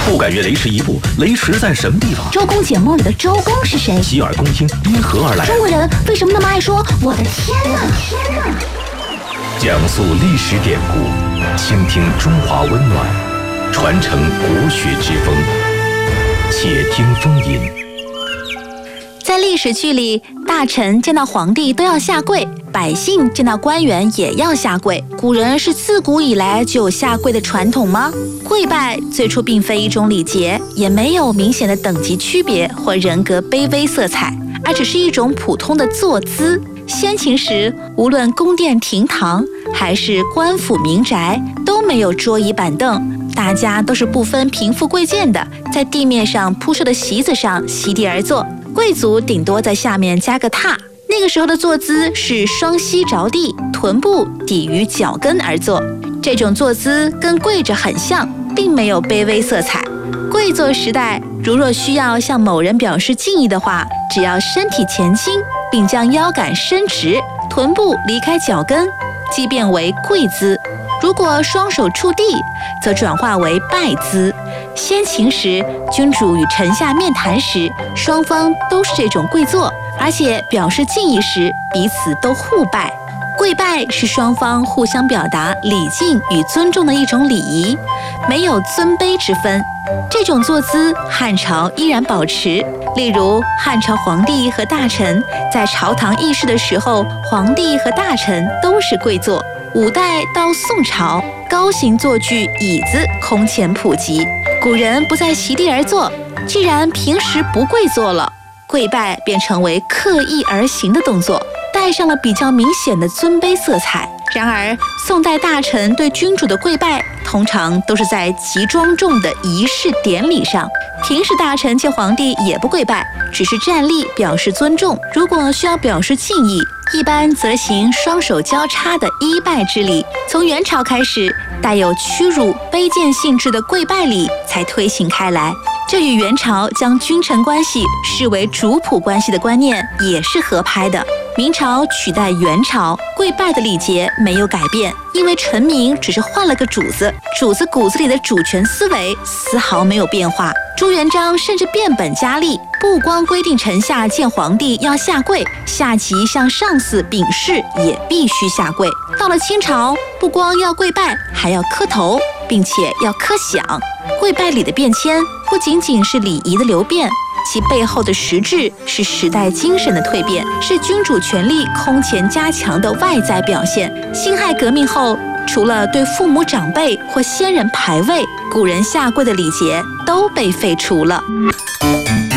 不敢越雷池一步，雷池在什么地方？ 周公解梦里的周公是谁？ 洗耳恭听，因何而来？ 中国人为什么那么爱说我的天哪？ 讲述历史典故，倾听中华温暖，传承国学之风。且听风吟。 在历史剧里，大臣见到皇帝都要下跪，百姓见到官员也要下跪。古人是自古以来就有下跪的传统吗？跪拜最初并非一种礼节，也没有明显的等级区别或人格卑微色彩，而只是一种普通的坐姿。先秦时，无论宫殿厅堂还是官府民宅，都没有桌椅板凳，大家都是不分贫富贵贱的，在地面上铺设的席子上席地而坐。贵族顶多在下面加个榻。那个时候的坐姿是双膝着地，臀部抵于脚跟而坐。这种坐姿跟跪着很像，并没有卑微色彩。跪坐时代，若需要向某人表示敬意的话，只要身体前倾，并将腰杆伸直，臀部离开脚跟，即变为跪姿。如果双手触地，则转化为拜姿。先秦时，君主与臣下面谈时，双方都是这种跪坐，而且表示敬意时，彼此都互拜。跪拜是双方互相表达礼敬与尊重的一种礼仪，没有尊卑之分。这种坐姿汉朝依然保持，例如汉朝皇帝和大臣在朝堂议事的时候，皇帝和大臣都是跪坐。五代到宋朝，高型坐具椅子空前普及，古人不再席地而坐，既然平时不跪坐了，跪拜便成为刻意而行的动作，带上了比较明显的尊卑色彩。然而，宋代大臣对君主的跪拜，通常都是在极庄重的仪式典礼上。平时大臣见皇帝也不跪拜，只是站立表示尊重。如果需要表示敬意，一般则行双手交叉的揖拜之礼。从元朝开始，带有屈辱、卑贱性质的跪拜礼才推行开来。这与元朝将君臣关系视为主仆关系的观念也是合拍的。明朝取代元朝，跪拜的礼节没有改变，因为臣民只是换了个主子，主子骨子里的主权思维丝毫没有变化。朱元璋甚至变本加厉，不光规定臣下见皇帝要下跪，下级向上司禀事也必须下跪。到了清朝，不光要跪拜，还要磕头，并且要磕响。跪拜礼的变迁不仅仅是礼仪的流变，其背后的实质是时代精神的蜕变，是君主权力空前加强的外在表现。辛亥革命后，除了对父母长辈或先人牌位，古人下跪的礼节都被废除了。